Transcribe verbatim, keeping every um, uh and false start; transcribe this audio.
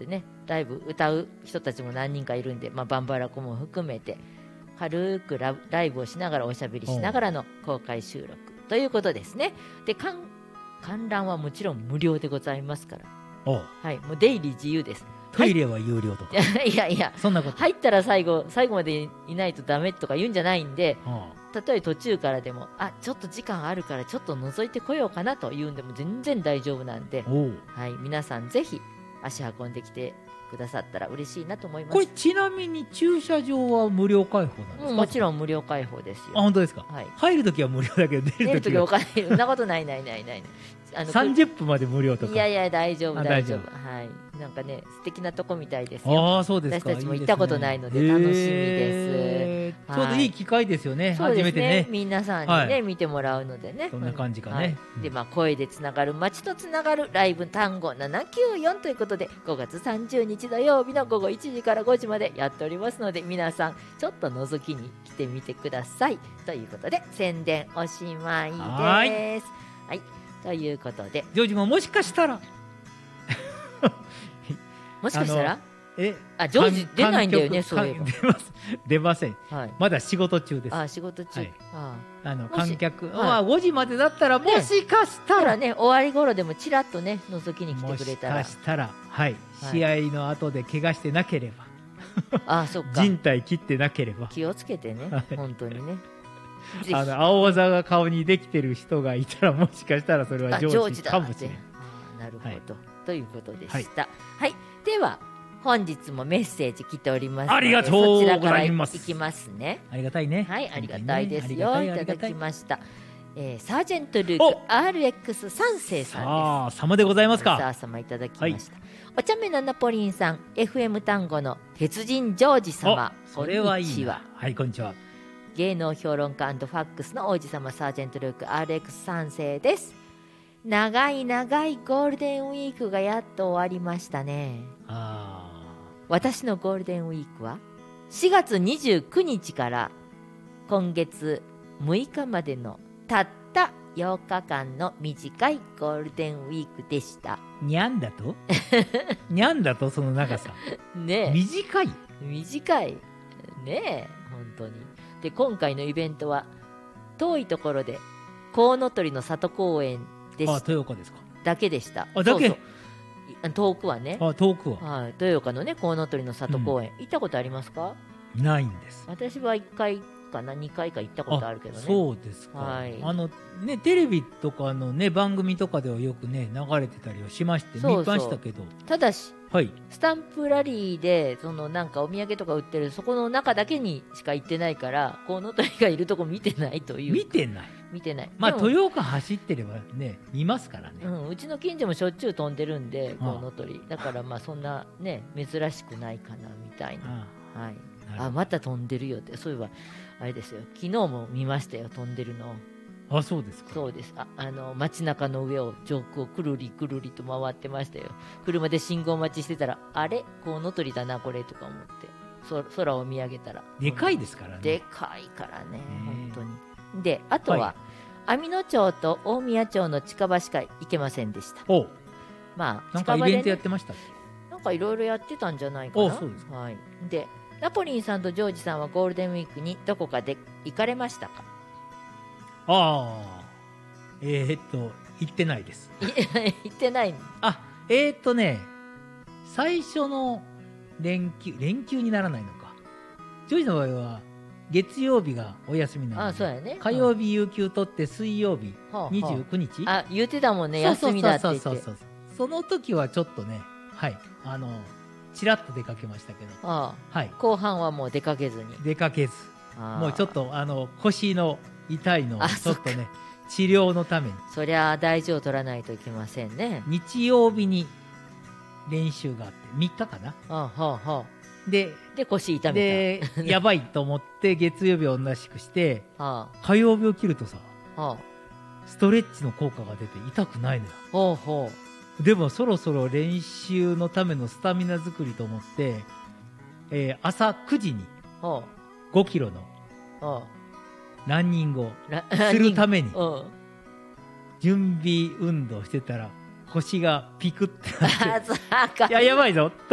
でねライブ歌う人たちも何人かいるんで、まあ、バンバラコも含めて軽くラライブをしながらおしゃべりしながらの公開収録ということですね。で観観覧はもちろん無料でございますから、はい、もう出入り自由です。 トイレは有料とか、 はい、いやいやそんなこと入ったら最後最後までいないとダメとか言うんじゃないんで、 あたとえ途中からでもあちょっと時間あるからちょっと覗いてこようかなというんでも全然大丈夫なんで、 おうはい、皆さんぜひ足運んできてくださったら嬉しいなと思います。 これちなみに駐車場は無料開放なんですか？ うん、もちろん無料開放ですよ。 あ、本当ですか？ はい、 入るときは無料だけど出出るときおるときは金そんなことないないないないあのさんじゅっぷんまで無料とか。 いやいや大丈夫あ大丈夫大丈はい、なんかね素敵なとこみたいですよ。 ああ、そうですか。 私たちも行ったことないので楽しみです。 へーはいちょうどいい機会ですよね。 そうですね初めてね。 皆さんにね、 はい見てもらうのでねそんな感じかねはいうんでまあ、声でつながる街とつながるライブ単語ななきゅうよんということでごがつさんじゅうにち土曜日のごごいちじからごじまでやっておりますので皆さんちょっと覗きに来てみてくださいということで宣伝おしまいです。 ははーいい、ということでジョージももしかしたらもしかしたらえあジョージ出ないんだよね観そういえば観出ます出ません。 はい、 まだ仕事中です。 あ仕事中、 はいああのもし観客、 はいまあごじまでだったらもしかしたら、 たらね終わり頃でもちらっとね覗きに来てもしくれたらかしたら、はい、 はい試合の後で怪我してなければ、 あそっか人体切ってなければ、 気をつけてね、 はい本当にねぜひあの青技が顔にできてる人がいたらもしかしたらそれはあジョージだかもしれない。 あーなるほど、 はいということでした。はい、では本日もメッセージ来ておりますのでありがとうそちらからございますいきますね。 ありがたいね。 はい、ありがたいですよ。 本いただ当にねありがたいきました。えーサージェントルーク アールエックス 三世さんです。 さあ様でございますさか。 あ様いただきました。お茶目なナポリンさん、エフエム 単語の鉄人ジョージ様、 おそれはいいなこんにちは。 はいこんにちは。 芸能評論家&ファックスの王子様サージェントルーク アールエックス 三世です。長い長いゴールデンウィークがやっと終わりましたね。 あ私のゴールデンウィークはしがつにじゅうくにちから今月むいかまでのたったようかかんの短いゴールデンウィークでした。 ーにゃんだとにゃんだとその長さねえ短い。 短いねえ本当に。で今回のイベントは遠いところでコウノトリの里公園であし豊岡ですか。 だけでした。 あだけそうそうい遠くはね、 あ遠くははい、豊岡のねコウノトリの里公園、行ったことありますか？ ないんです。 私はいっかいかなにかいか行ったことあるけどね。 そうですか。 はいあのねテレビとかのね番組とかではよくね流れてたりはしましてそうそう見ましたけど、 ただしはい。 スタンプラリーでそのなんかお土産とか売ってるそこの中だけにしか行ってないからコウノトリがいるとこ見てないという見てない。 見てない。 まあでも豊岡走ってればね見ますからね。 うん、うちの近所もしょっちゅう飛んでるんでああコウノトリだからまあそんなね珍しくないかなみたいな。 あはい、 あなるほあまた飛んでるよってそういえばあれですよ昨日も見ましたよ飛んでるの。 ど。あそうですか。 そうですああの街中の上を上空をくるりくるりと回ってましたよ。車で信号待ちしてたらあれコウノトリだなこれとか思ってそ空を見上げたらでかいですからね。 でかいからねね本当に。であとは、 はい網野町と大宮町の近場しか行けませんでした。 おまあなんかイ近場で、ね、 ベントやってましたっけ。 なんかいろいろやってたんじゃないかな。 おそうですか。 はい、でナポリンさんとジョージさんはゴールデンウィークにどこかで行かれましたか？ ああえー、っと行ってないです。 い行ってないの？ あえー、っとね最初の連休連休にならないのか。ジョージの場合は月曜日がお休みなので、 あそうやね。 火曜日有給取って水曜日はあにじゅうくにち、 あ言ってたもんねそうそう休みだって言って。 そうそうそうその時はちょっとねはいあのちらっと出かけましたけど、 あはい後半はもう出かけずに。 出かけずあもうちょっとあの腰の痛いのをあちょっとね治療のためにそりゃ大事を取らないといけませんね。 日曜日に練習があってみっかかなあはあはであ、で腰痛めでやばいと思って月曜日を同じくしてた。あ火曜日を切るとさあはストレッチの効果が出て痛くないのよ。 あほうほでもそろそろ練習のためのスタミナ作りと思って、えー朝くじにうほごキロのうほランニングをうらするためにうん準備運動してたら腰がピクってなってあそうかいややばいぞ